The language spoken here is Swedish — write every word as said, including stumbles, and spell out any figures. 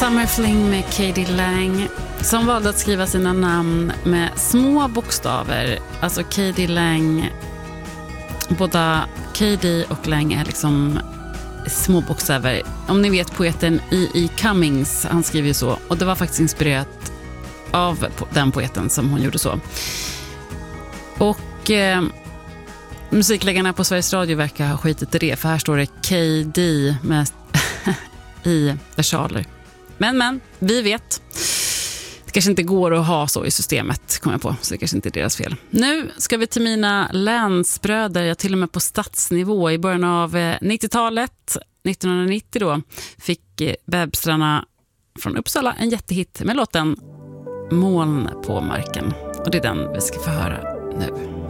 Summer Fling med K.D. Lang, som valde att skriva sina namn med små bokstäver. Alltså K.D. Lang, båda K D och Lang är liksom små bokstäver. Om ni vet poeten E E. Cummings, han skriver ju så. Och det var faktiskt inspirerat av den poeten som hon gjorde så. Och eh, musikläggarna på Sveriges Radio verkar ha skitit i det. För här står det K D med i versaler. Men, men, vi vet. Det kanske inte går att ha så i systemet, kommer jag på. Så det kanske inte är deras fel. Nu ska vi till mina länsbröder. Jag till och med på stadsnivå. I början av nittiotalet, nittonhundranittio då, fick Bebstrarna från Uppsala en jättehit med låten Moln på marken. Och det är den vi ska få höra nu.